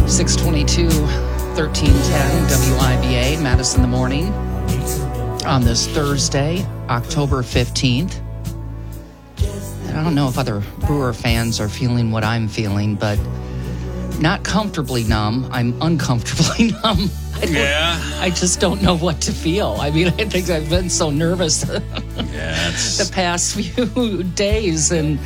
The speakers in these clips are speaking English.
622, 1310 WIBA, Madison in the Morning, on this Thursday, October 15th. And I don't know if other Brewer fans are feeling what I'm feeling, but not comfortably numb. I'm uncomfortably numb. I just don't know what to feel. I mean, I think I've been so nervous the past few days, and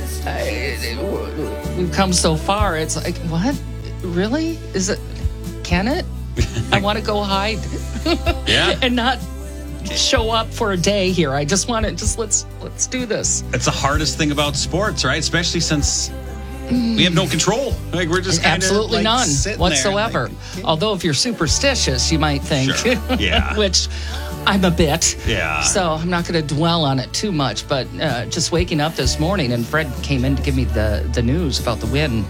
we've come so far. It's like, what? Really? Is it? Can it? I want to go hide. And not show up for a day here. I just want to let's do this. It's the hardest thing about sports, right? Especially since we have no control. Like, we're just absolutely none whatsoever. There, although if you're superstitious, you might think, which I'm a bit. Yeah. So I'm not going to dwell on it too much. But just waking up this morning, and Fred came in to give me the news about the win.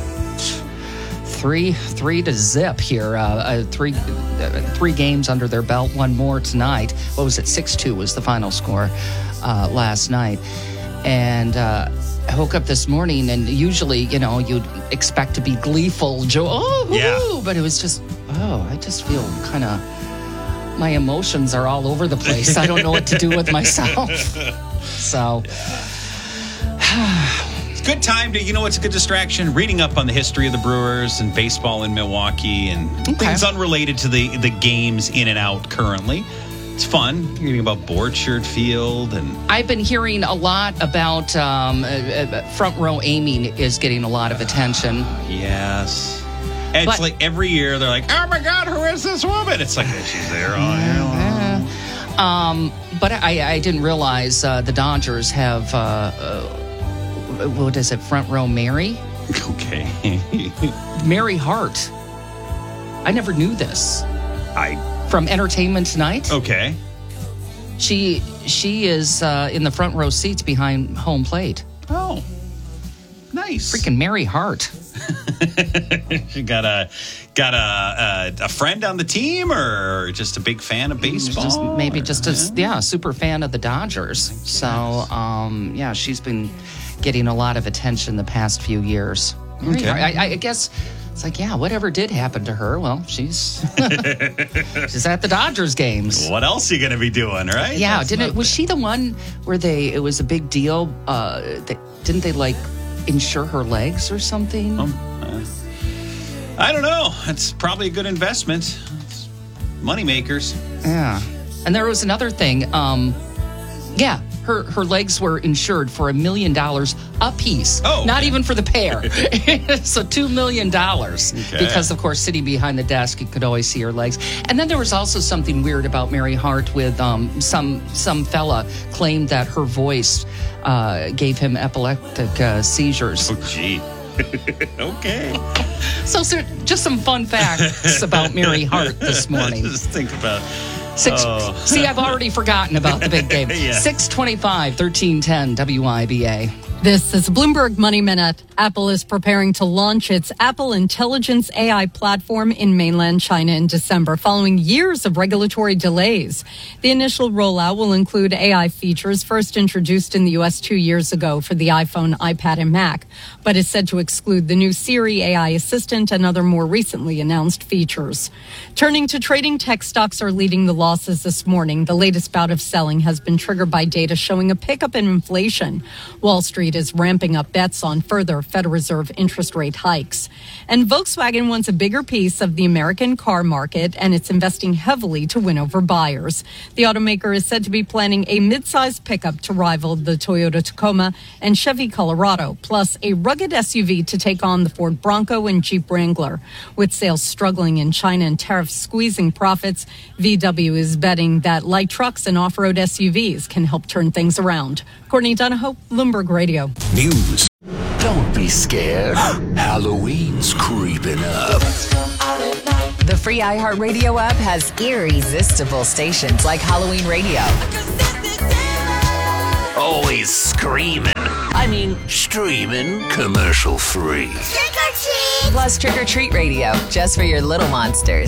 3-0 here. Three games under their belt. One more tonight. What was it? 6-2 was the final score last night. And I woke up this morning, and usually, you'd expect to be gleeful, but it was just, I just feel kind of, my emotions are all over the place. I don't know what to do with myself. So, it's a good time to, it's a good distraction, reading up on the history of the Brewers and baseball in Milwaukee and things unrelated to the games in and out currently. It's fun reading about Borchard Field, and I've been hearing a lot about front row aiming is getting a lot of attention. Yes, and it's like every year they're like, "Oh my God, who is this woman?" It's like she's there all year long. But I didn't realize the Dodgers have what is it? Front row Mary. Okay, Mary Hart. I never knew this. From Entertainment Tonight. Okay. She is in the front row seats behind home plate. Oh, nice. Freaking Mary Hart. She got a friend on the team, or just a big fan of baseball? Maybe just a super fan of the Dodgers. So, she's been getting a lot of attention the past few years. Okay. I guess. It's like, whatever did happen to her, well, she's at the Dodgers games. What else are you going to be doing, right? Yeah, was she the one where it was a big deal? Didn't they insure her legs or something? I don't know. It's probably a good investment. It's money makers. Yeah. And there was another thing. Her legs were insured for $1 million a piece. Not even for the pair. So $2 million. Because, of course, sitting behind the desk, you could always see her legs. And then there was also something weird about Mary Hart with some fella claimed that her voice gave him epileptic seizures. Oh, gee. Okay. So just some fun facts about Mary Hart this morning. Just think about See, I've already forgotten about the big game. 625, 1310 WIBA. This is Bloomberg Money Minute. Apple is preparing to launch its Apple Intelligence AI platform in mainland China in December, following years of regulatory delays. The initial rollout will include AI features first introduced in the U.S. 2 years ago for the iPhone, iPad, and Mac, but is said to exclude the new Siri AI assistant and other more recently announced features. Turning to trading, tech stocks are leading the losses this morning. The latest bout of selling has been triggered by data showing a pickup in inflation. Wall Street is ramping up bets on further Federal Reserve interest rate hikes. And Volkswagen wants a bigger piece of the American car market, and it's investing heavily to win over buyers. The automaker is said to be planning a mid-sized pickup to rival the Toyota Tacoma and Chevy Colorado, plus a rugged SUV to take on the Ford Bronco and Jeep Wrangler. With sales struggling in China and tariffs squeezing profits, VW is betting that light trucks and off-road SUVs can help turn things around. Courtney Donahoe, Bloomberg Radio. News. Don't be scared. Halloween's creeping up. The free iHeartRadio app has irresistible stations like Halloween Radio. Always screaming. I mean, streaming commercial free. Trick or treat! Plus Trick or Treat Radio, just for your little monsters.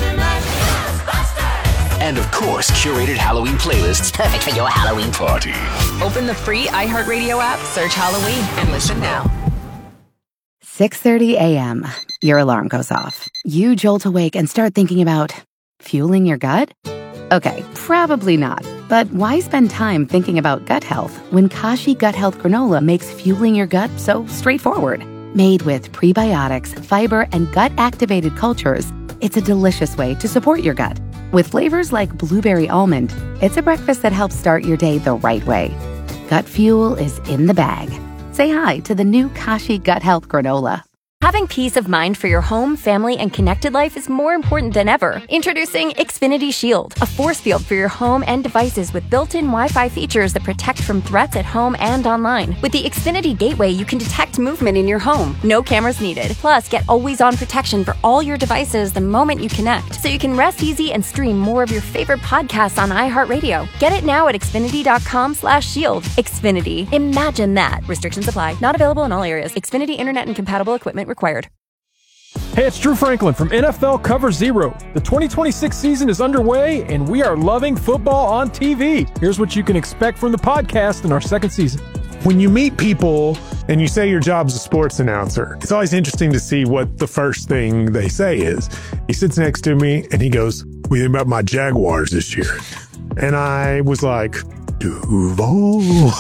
And of course, curated Halloween playlists perfect for your Halloween party. Open the free iHeartRadio app, search Halloween, and listen now. 6:30 a.m. Your alarm goes off. You jolt awake and start thinking about fueling your gut? Okay, probably not. But why spend time thinking about gut health when Kashi Gut Health Granola makes fueling your gut so straightforward? Made with prebiotics, fiber, and gut-activated cultures, it's a delicious way to support your gut. With flavors like blueberry almond, it's a breakfast that helps start your day the right way. Gut fuel is in the bag. Say hi to the new Kashi Gut Health Granola. Having peace of mind for your home, family, and connected life is more important than ever. Introducing Xfinity Shield, a force field for your home and devices with built-in Wi-Fi features that protect from threats at home and online. With the Xfinity Gateway, you can detect movement in your home. No cameras needed. Plus, get always-on protection for all your devices the moment you connect, so you can rest easy and stream more of your favorite podcasts on iHeartRadio. Get it now at Xfinity.com/shield. Xfinity. Imagine that. Restrictions apply. Not available in all areas. Xfinity Internet and compatible equipment required. Hey, it's Drew Franklin from NFL Cover Zero. The 2026 season is underway, and we are loving football on TV. Here's what you can expect from the podcast in our second season. When you meet people and you say your job's a sports announcer, it's always interesting to see what the first thing they say is. He sits next to me and he goes, "What do you think about my Jaguars this year?" And I was like, Duval.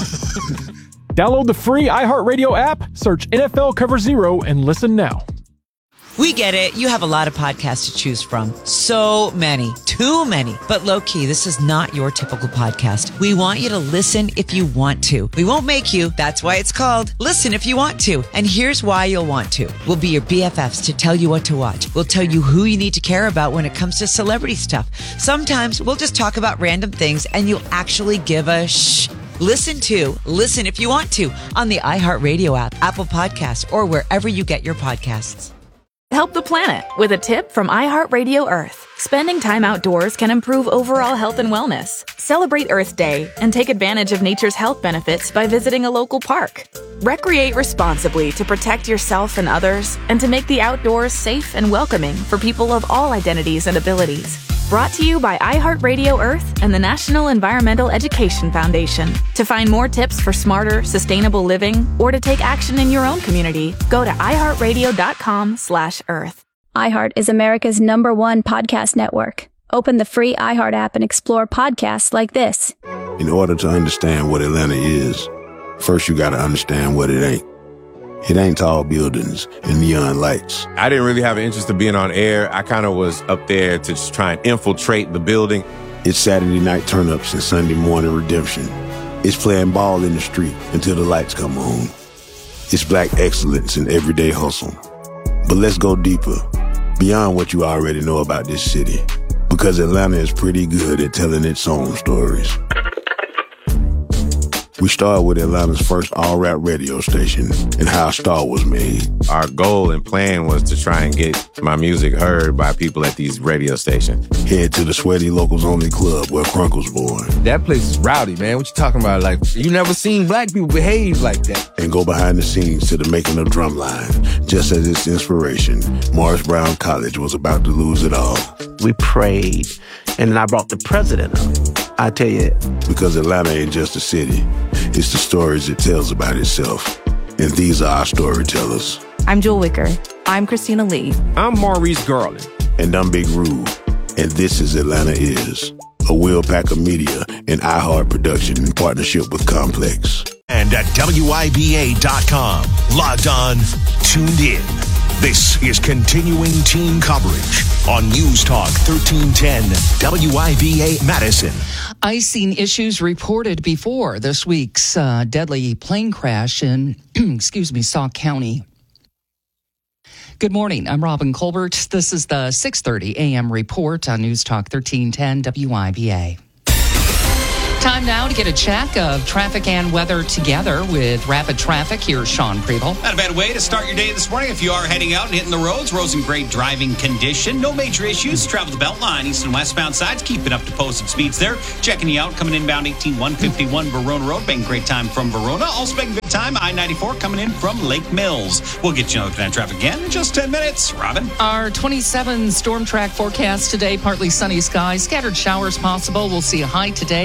Download the free iHeartRadio app, search NFL Cover Zero, and listen now. We get it. You have a lot of podcasts to choose from. So many. Too many. But low-key, this is not your typical podcast. We want you to listen if you want to. We won't make you. That's why it's called Listen If You Want To. And here's why you'll want to. We'll be your BFFs to tell you what to watch. We'll tell you who you need to care about when it comes to celebrity stuff. Sometimes we'll just talk about random things and you'll actually give a shh. Listen If You Want To on the iHeartRadio app, Apple Podcasts, or wherever you get your podcasts. Help the planet with a tip from iHeartRadio Earth. Spending time outdoors can improve overall health and wellness. Celebrate Earth Day and take advantage of nature's health benefits by visiting a local park. Recreate responsibly to protect yourself and others, and to make the outdoors safe and welcoming for people of all identities and abilities. Brought to you by iHeartRadio Earth and the National Environmental Education Foundation. To find more tips for smarter, sustainable living, or to take action in your own community, go to iHeartRadio.com/Earth. iHeart is America's #1 podcast network. Open the free iHeart app and explore podcasts like this. In order to understand what Atlanta is, first you gotta understand what it ain't. It ain't tall buildings and neon lights. I didn't really have an interest in being on air. I kind of was up there to just try and infiltrate the building. It's Saturday night turn-ups and Sunday morning redemption. It's playing ball in the street until the lights come on. It's black excellence in everyday hustle. But let's go deeper, beyond what you already know about this city. Because Atlanta is pretty good at telling its own stories. We started with Atlanta's first all-rap radio station and how a star was made. Our goal and plan was to try and get my music heard by people at these radio stations. Head to the Sweaty Locals Only Club where Crunk was born. That place is rowdy, man. What you talking about? Like, you never seen black people behave like that. And go behind the scenes to the making of Drumline. Just as its inspiration, Morris Brown College was about to lose it all. We prayed, and then I brought the president up. I tell you, because Atlanta ain't just a city. It's the stories it tells about itself. And these are our storytellers. I'm Jewel Wicker. I'm Christina Lee. I'm Maurice Garland. And I'm Big Rube. And this is Atlanta Is, a Will Packer Media and iHeart production in partnership with Complex. And at WIBA.com. Logged on, tuned in. This is continuing team coverage on News Talk 1310 WIBA Madison. Icing issues reported before this week's deadly plane crash in, Sauk County. Good morning. I'm Robin Colbert. This is the 6:30 a.m. report on News Talk 1310 WIBA. Time now to get a check of traffic and weather together with Rapid Traffic. Here's Sean Preble. Not a bad way to start your day this morning if you are heading out and hitting the roads. Roads in great driving condition. No major issues. Travel the Beltline, east and westbound sides. Keeping up to posted speeds there. Checking you out. Coming inbound 18151 Verona Road. Making great time from Verona. Also making good time. I-94 coming in from Lake Mills. We'll get you on that traffic again in just 10 minutes. Robin. Our 27 storm track forecast today. Partly sunny skies. Scattered showers possible. We'll see a high today of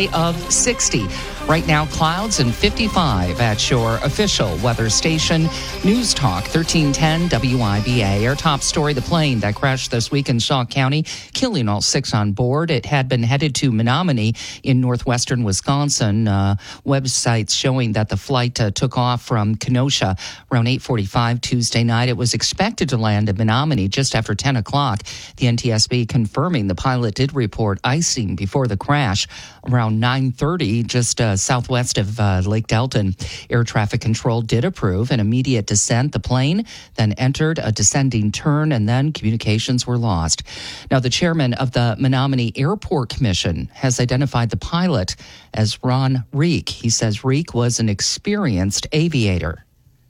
60. Right now, clouds and 55 at your official weather station, News Talk 1310 WIBA. Our top story, the plane that crashed this week in Shaw County, killing all 6 on board. It had been headed to Menominee in northwestern Wisconsin. Websites showing that the flight took off from Kenosha around 8:45 Tuesday night. It was expected to land in Menominee just after 10 o'clock. The NTSB confirming the pilot did report icing before the crash around 9:30, just southwest of Lake Delton. Air traffic control did approve an immediate descent. The plane then entered a descending turn, and then communications were lost. Now, the chairman of the Menominee Airport Commission has identified the pilot as Ron Reek. He says Reek was an experienced aviator.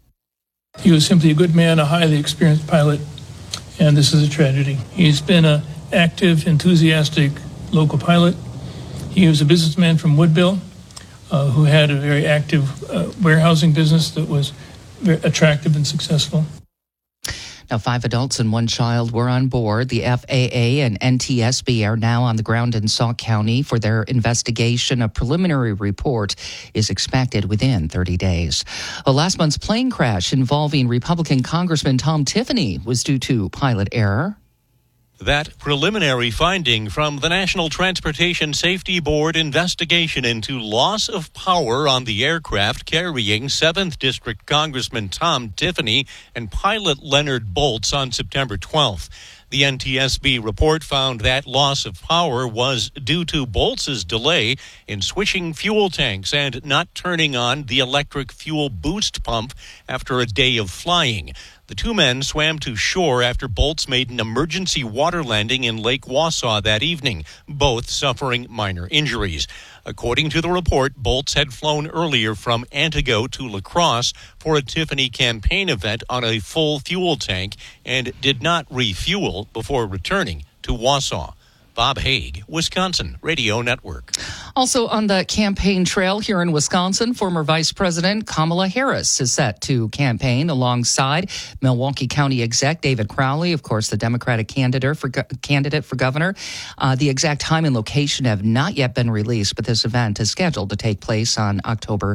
He was simply a good man, a highly experienced pilot, and this is a tragedy. He's been an active, enthusiastic local pilot. He was a businessman from Woodville who had a very active warehousing business that was very attractive and successful. Now, 5 adults and 1 child were on board. The FAA and NTSB are now on the ground in Sauk County for their investigation. A preliminary report is expected within 30 days. Last month's plane crash involving Republican Congressman Tom Tiffany was due to pilot error. That preliminary finding from the National Transportation Safety Board investigation into loss of power on the aircraft carrying 7th District Congressman Tom Tiffany and pilot Leonard Boltz on September 12th. The NTSB report found that loss of power was due to Boltz's delay in switching fuel tanks and not turning on the electric fuel boost pump after a day of flying. The 2 men swam to shore after Boltz made an emergency water landing in Lake Wausau that evening, both suffering minor injuries. According to the report, Boltz had flown earlier from Antigo to La Crosse for a Tiffany campaign event on a full fuel tank and did not refuel before returning to Wausau. Bob Haig, Wisconsin Radio Network. Also on the campaign trail here in Wisconsin, former Vice President Kamala Harris is set to campaign alongside Milwaukee County Exec David Crowley, of course, the Democratic candidate for governor. The exact time and location have not yet been released, but this event is scheduled to take place on October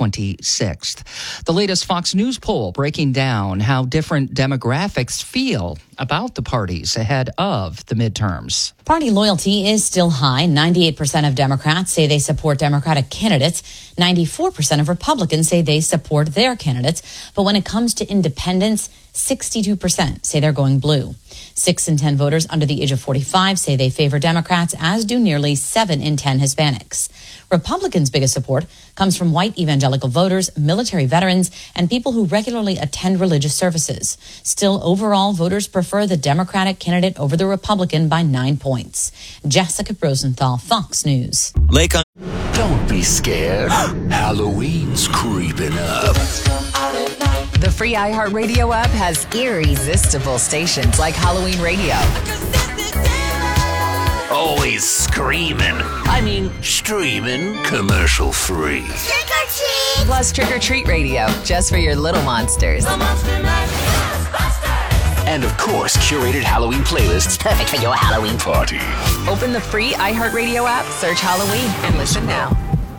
26th. The latest Fox News poll breaking down how different demographics feel about the parties ahead of the midterms. Party loyalty is still high. 98% of Democrats say they support Democratic candidates. 94% of Republicans say they support their candidates. But when it comes to independents, 62% say they're going blue. 6 in 10 voters under the age of 45 say they favor Democrats, as do nearly 7 in 10 Hispanics. Republicans' biggest support comes from white evangelical voters, military veterans, and people who regularly attend religious services. Still, overall, voters prefer the Democratic candidate over the Republican by 9 points. Jessica Rosenthal, Fox News. Don't be scared. Halloween's creeping up. The free iHeartRadio app has irresistible stations like Halloween Radio. Always screaming. I mean, streaming commercial free. Trick or treat! Plus Trick or Treat Radio, just for your little monsters. And of course, curated Halloween playlists perfect for your Halloween party. Open the free iHeartRadio app, search Halloween, and listen now.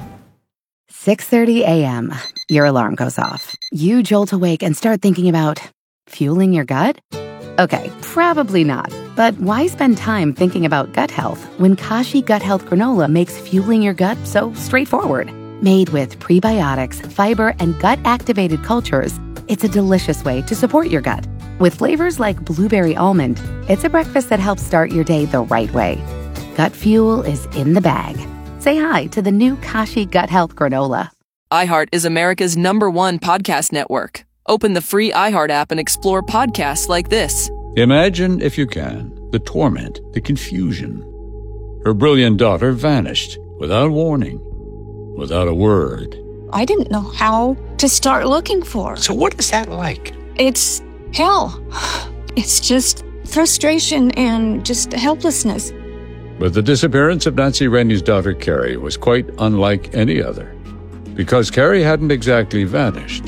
6:30 a.m. Your alarm goes off. You jolt awake and start thinking about fueling your gut? Okay, probably not. But why spend time thinking about gut health when Kashi Gut Health Granola makes fueling your gut so straightforward? Made with prebiotics, fiber, and gut-activated cultures, it's a delicious way to support your gut. With flavors like blueberry almond, it's a breakfast that helps start your day the right way. Gut fuel is in the bag. Say hi to the new Kashi Gut Health Granola. iHeart is America's #1 podcast network. Open the free iHeart app and explore podcasts like this. Imagine, if you can, the torment, the confusion. Her brilliant daughter vanished without warning, without a word. I didn't know how to start looking for her. So what is that like? It's hell. It's just frustration and just helplessness. But the disappearance of Nancy Rainey's daughter, Carrie, was quite unlike any other. Because Carrie hadn't exactly vanished.